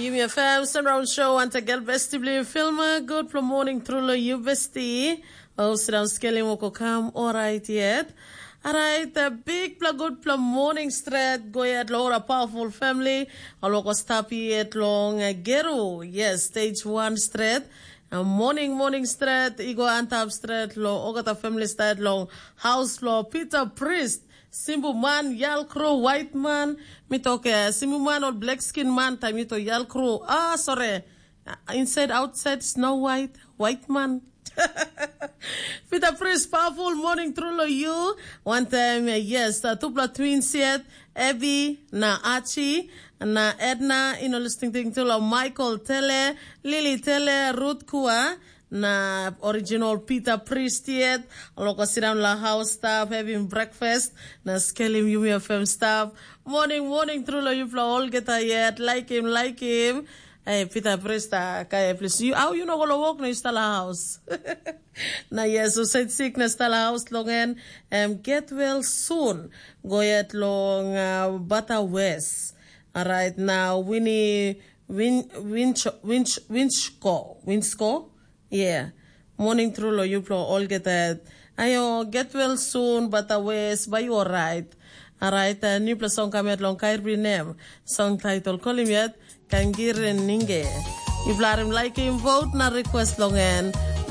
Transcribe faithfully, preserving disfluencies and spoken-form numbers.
Yumi F M, Sunround Show, and a girl vestibly filmer. Good morning, through you bestie. Oh, sit down, scaling woko come, alright yet. Alright, a big plug good plug morning straight, go yet lower a powerful family. Aloko stop yet long geru. Yes, stage one straight. Uh, morning, morning straight, Igo Antap straight, lo, Ogata family straight long, house law, Peter Priest, Simbu man, Yal Crow, white man, mitoke, Simbu man or black skin man, tamito Yal Crow, ah, sorry, uh, inside, outside, Snow White, white man. Peter Priest, powerful morning through you. One time, uh, yes, uh, tupla twins yet, Abby, na Archie, na Edna, you know, listening to Michael Tele, Lily Tele, Ruth Kua, na original Peter Priest yet, loko sit down la house staff, having breakfast, na scaling Yumi F M staff. Morning, morning through you flow all get yet, like him, like him. Hey, Peter Priest, uh, kaya please, you, how you know gonna walk na you la house? Na yes, so said sickness la house long and um, get well soon. Go yet long, uh, Butter West. All right, now Winnie Win Winch Winch Winchco Winchco, yeah. Morning through lo you flow all get that. Ayo get well soon, Butter West, but you alright. All right, uh, new plus song come at long Kyrie name. Song title call him yet. Kangir Ninge. If Larim like him, vote na request long end.